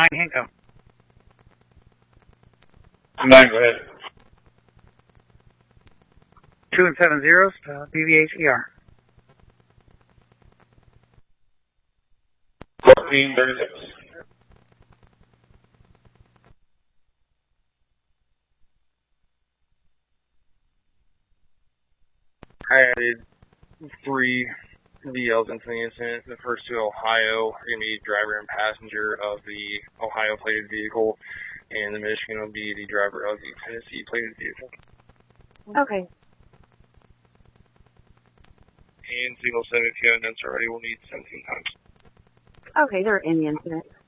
9 handcuff. 9, go ahead. 2 and 7 zeros to BVHER. 1436. I added 3 VLs into the incident. The first 2 Ohio are going to be driver and passenger of the Ohio plated vehicle, and the Michigan will be the driver of the Tennessee plated vehicle. Okay. And signal 7 if you haven't done so already, we'll need 17 times. Okay, they're in the incident.